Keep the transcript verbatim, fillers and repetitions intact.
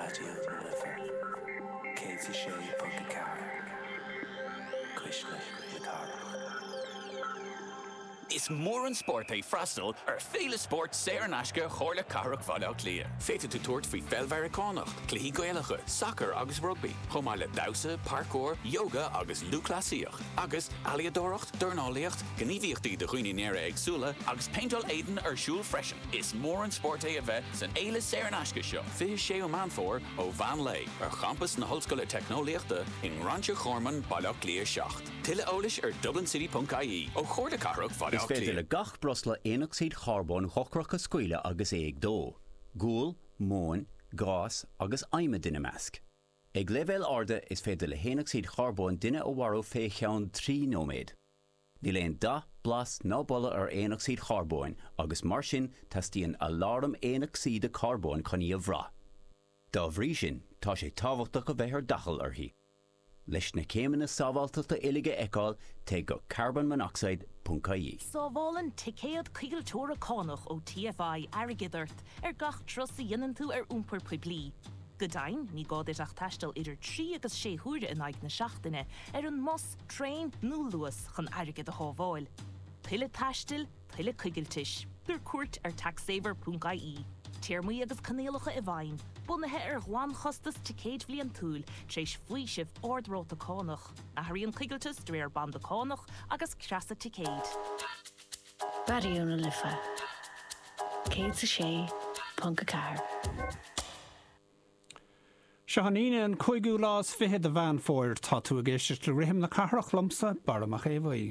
Radio na lifa. Katie Shea Punkacar. Cuishla le cara. Is mór an sport é freistal ar féle sport séar an aisce chóirle carach bhaile lia. Féite tú tuairt faoi feilmhar cánacht, cluichí gaeilge, soccer agus rugby, chomáile dawsa, parkour, yoga agus lúclasíoch, agus aliadóracht, dornálaíocht, gníomhíochtaí de chuoine néire agsúla, agus paintball éideann ar siúl freisin. Is mór an sport é a bheith san éile séar an aisce seo. Fi sé ó manfór ó Van Lay, ar campus na hallscoile technoliaachta in Rancho Chorman bailach lia seacht. Tuile eolais ar dublincity dot I E ó chóirle carach bhaile Is féidir le gach brosla éonaxid charbón chocrach a scuile agus éag dó. Gúil, móin, gás agus aime duine measc. Ag leibhéil arda is féidir le héanaxid charbón duine ó warú fé cheann trí nóméid. Ní léon da blas ná bolla ar éonaxid charbón agus mar sin tastíonn alarm éonaxid a carbón chuní a bhrá. Dá bhrí sin tá sé tábhachtach go bheith ar dachal orthaí. Leis na céimeanna sábháilteachta uilige eicáil te go carbon monoxide dot I E. Sábhálann ticéad cígaltóra cánach ó T F I airgidirt ar gach trosa dhéanann tú ar úmpar poiblí. Godain, ní gáid ach taistil idir trí agus sé thuaire in aig na seachtaine ar an mos, trein nó luas chun airgid a hábháil. Tuile taistil, tuile cígaltis, gur cuairt ar taxsaver dot I E. Tíormaí agus canéalacha i bhain, bunathe ar gháin chostas ticéad bhliain túil tréis faoi sibh ordróta cánach, a thaíonn cígaltas dre ar banda cánach agus creasa ticéad. Radio na lifa. Céad sa sé, Punkacar. Seaníine an chuigú lás fihead a bhean fóir tá tú a géiste le rihim na carach lomsa bar amach éhhaí.